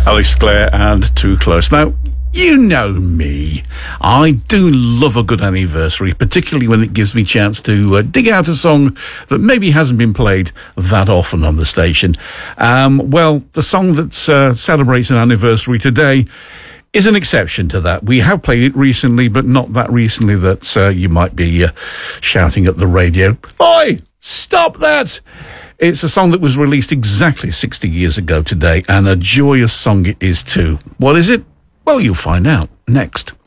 Alex Clare and Too Close. Now, you know me. I do love a good anniversary, particularly when it gives me a chance to dig out a song that maybe hasn't been played that often on the station. Well, the song that celebrates an anniversary today is an exception to that. We have played it recently, but not that recently that you might be shouting at the radio, "Oi, stop that!" It's a song that was released exactly 60 years ago today, and a joyous song it is too. What is it? Well, you'll find out next.